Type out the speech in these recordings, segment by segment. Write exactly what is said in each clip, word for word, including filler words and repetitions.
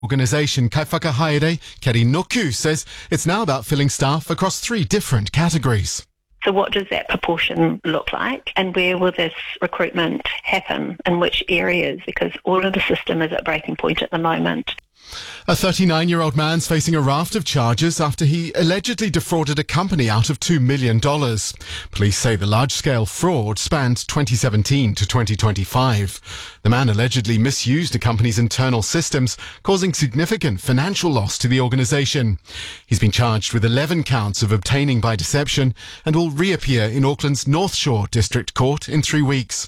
Organisation Kaifakahaere Keri Noku says it's now about filling staff across three different categories. So what does that proportion look like, and where will this recruitment happen, in which areas? Because all of the system is at breaking point at the moment. A thirty-nine-year-old man's facing a raft of charges after he allegedly defrauded a company out of two million dollars. Police say the large-scale fraud spanned twenty seventeen to twenty twenty-five. The man allegedly misused the company's internal systems, causing significant financial loss to the organisation. He's been charged with eleven counts of obtaining by deception and will reappear in Auckland's North Shore District Court in three weeks.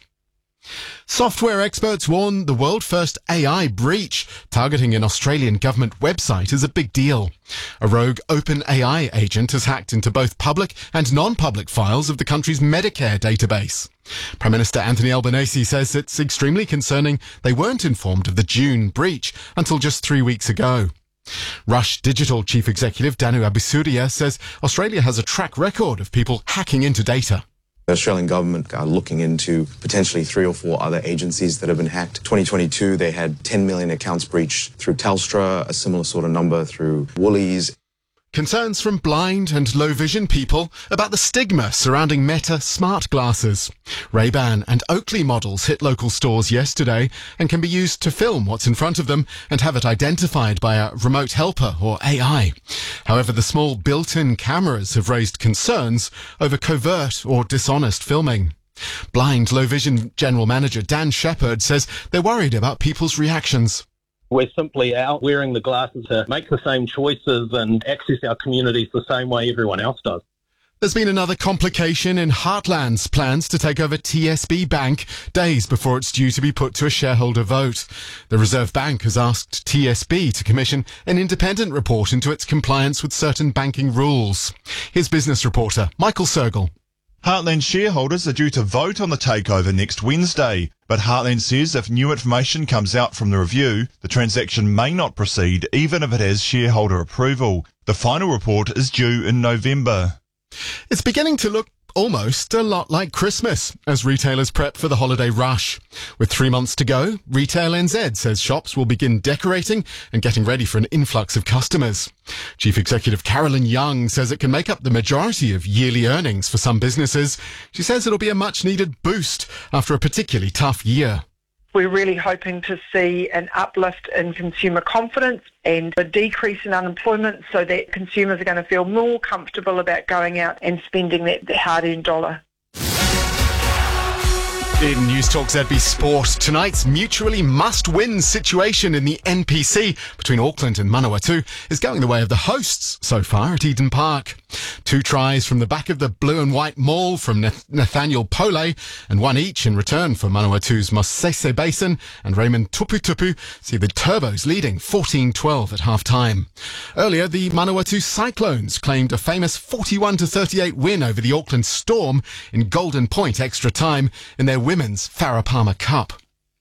Software experts warn the world-first A I breach targeting an Australian government website is a big deal. A rogue OpenAI agent has hacked into both public and non-public files of the country's Medicare database. Prime Minister Anthony Albanese says it's extremely concerning they weren't informed of the June breach until just three weeks ago. Rush Digital Chief Executive Danu Abisuria says Australia has a track record of people hacking into data. The Australian government are looking into potentially three or four other agencies that have been hacked. twenty twenty-two, they had ten million accounts breached through Telstra, a similar sort of number through Woolies. Concerns from blind and low vision people about the stigma surrounding Meta smart glasses. Ray-Ban and Oakley models hit local stores yesterday and can be used to film what's in front of them and have it identified by a remote helper or A I. However, the small built-in cameras have raised concerns over covert or dishonest filming. Blind Low Vision General Manager Dan Shepherd says they're worried about people's reactions. We're simply out wearing the glasses to make the same choices and access our communities the same way everyone else does. There's been another complication in Heartland's plans to take over T S B Bank days before it's due to be put to a shareholder vote. The Reserve Bank has asked T S B to commission an independent report into its compliance with certain banking rules. Here's business reporter Michael Sergel. Heartland shareholders are due to vote on the takeover next Wednesday, but Heartland says if new information comes out from the review, the transaction may not proceed even if it has shareholder approval. The final report is due in November. It's beginning to look almost a lot like Christmas as retailers prep for the holiday rush. With three months to go, Retail N Z says shops will begin decorating and getting ready for an influx of customers. Chief Executive Carolyn Young says it can make up the majority of yearly earnings for some businesses. She says it'll be a much-needed boost after a particularly tough year. We're really hoping to see an uplift in consumer confidence and a decrease in unemployment so that consumers are going to feel more comfortable about going out and spending that hard-earned dollar. In News Talk Z B Sport, tonight's mutually must-win situation in the N P C between Auckland and Manawatu is going the way of the hosts so far at Eden Park. Two tries from the back of the blue and white maul from Nathaniel Pole and one each in return for Manawatu's Mosese Basin and Raymond Tuputupu see the Turbos leading fourteen twelve at half-time. Earlier, the Manawatu Cyclones claimed a famous forty-one to thirty-eight win over the Auckland Storm in Golden Point extra time in their Women's Farah Palmer Cup.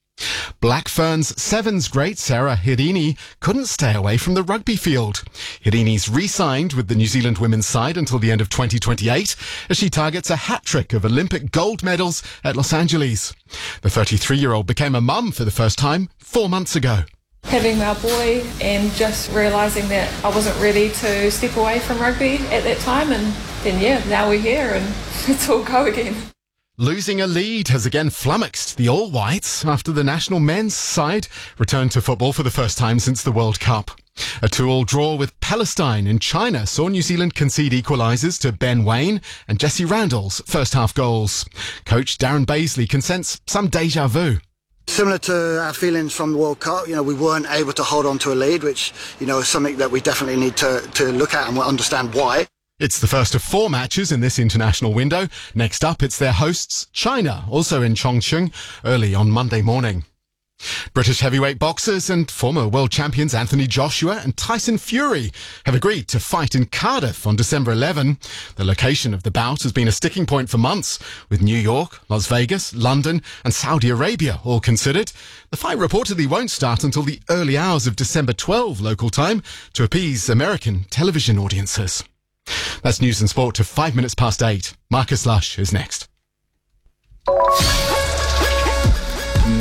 Black Ferns Sevens great Sarah Hirini couldn't stay away from the rugby field. Hirini's re-signed with the New Zealand women's side until the end of twenty twenty-eight as she targets a hat-trick of Olympic gold medals at Los Angeles. The thirty-three-year-old became a mum for the first time four months ago. Having our boy and just realising that I wasn't ready to step away from rugby at that time, and then yeah, now we're here and it's all go again. Losing a lead has again flummoxed the All Whites after the national men's side returned to football for the first time since the World Cup. A two-all draw with Palestine in China saw New Zealand concede equalisers to Ben Waine and Jesse Randall's first-half goals. Coach Darren Baisley can sense some déjà vu. Similar to our feelings from the World Cup, you know, we weren't able to hold on to a lead, which, you know, is something that we definitely need to, to look at and we'll understand why. It's the first of four matches in this international window. Next up, it's their hosts, China, also in Chongqing, early on Monday morning. British heavyweight boxers and former world champions Anthony Joshua and Tyson Fury have agreed to fight in Cardiff on December eleventh. The location of the bout has been a sticking point for months, with New York, Las Vegas, London and Saudi Arabia all considered. The fight reportedly won't start until the early hours of December twelfth local time to appease American television audiences. That's news and sport to five minutes past eight. Marcus Lush is next.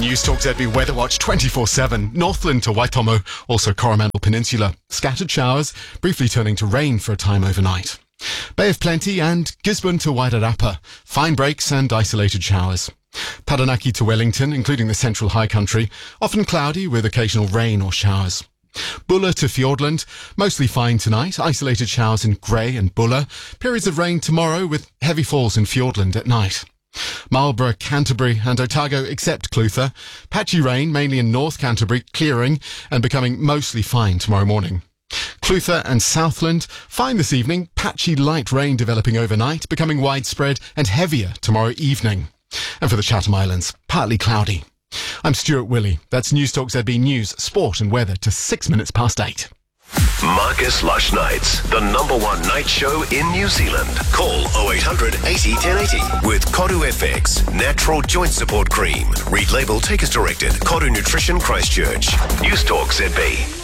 News Talk Z B Weather Watch twenty-four seven. Northland to Waitomo, also Coromandel Peninsula. Scattered showers, briefly turning to rain for a time overnight. Bay of Plenty and Gisborne to Wairarapa. Fine breaks and isolated showers. Taranaki to Wellington, including the central high country. Often cloudy with occasional rain or showers. Bulla to Fiordland, mostly fine tonight. Isolated showers in Grey and Bulla. Periods of rain tomorrow with heavy falls in Fiordland at night. Marlborough, Canterbury and Otago except Clutha. Patchy rain mainly in North Canterbury, clearing and becoming mostly fine tomorrow morning. Clutha and Southland, fine this evening. Patchy light rain developing overnight, becoming widespread and heavier tomorrow evening. And for the Chatham Islands, partly cloudy. I'm Stuart Willey. That's News Talk Z B News, Sport and Weather to six minutes past eight. Marcus Lush Nights, the number one night show in New Zealand. Call oh eight hundred eighty ten eighty with Koru F X, natural joint support cream. Read label, take as directed. Koru Nutrition Christchurch. News Talk Z B.